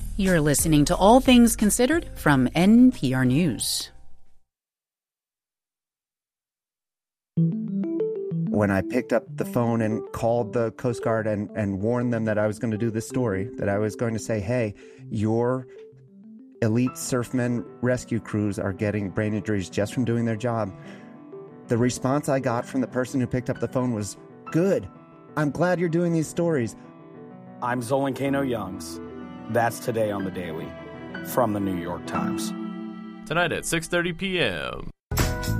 You're listening to All Things Considered from NPR News. When I picked up the phone and called the Coast Guard and warned them that I was going to do this story, that I was going to say, hey, your elite surfmen rescue crews are getting brain injuries just from doing their job, the response I got from the person who picked up the phone was, good. I'm glad you're doing these stories. I'm Zolan Kano-Youngs. That's Today on the Daily from the New York Times. Tonight at 6:30 p.m.